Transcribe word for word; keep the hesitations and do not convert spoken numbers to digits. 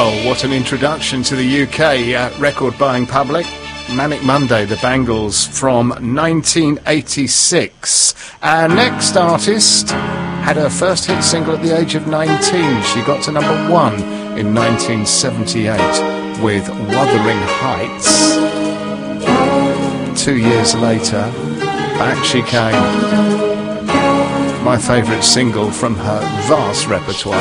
Well, what an introduction to the U K uh, record-buying public. Manic Monday, the Bangles, from nineteen eighty-six. Our next artist had her first hit single at the age of nineteen. She got to number one in nineteen seventy-eight with Wuthering Heights. Two years later, back she came. My favourite single from her vast repertoire.